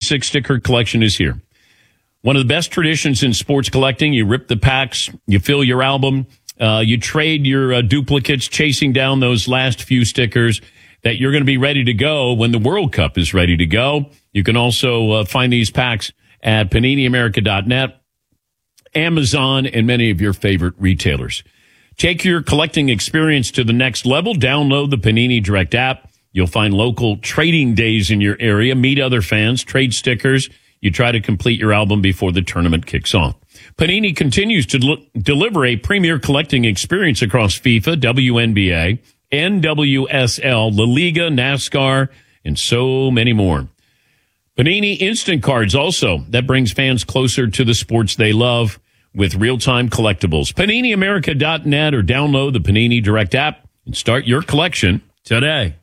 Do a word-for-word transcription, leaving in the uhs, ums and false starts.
eighty-six sticker collection is here. One of the best traditions in sports collecting. You rip the packs, you fill your album, uh, you trade your uh, duplicates, chasing down those last few stickers that you're going to be ready to go when the World Cup is ready to go. You can also uh, find these packs at panini america dot net, Amazon, and many of your favorite retailers. Take your collecting experience to the next level. Download the Panini Direct app. You'll find local trading days in your area, meet other fans, trade stickers. You try to complete your album before the tournament kicks off. Panini continues to del- deliver a premier collecting experience across FIFA, W N B A, N W S L, La Liga, NASCAR, and so many more. Panini Instant Cards also, that brings fans closer to the sports they love with real-time collectibles. panini america dot net or download the Panini Direct app and start your collection today.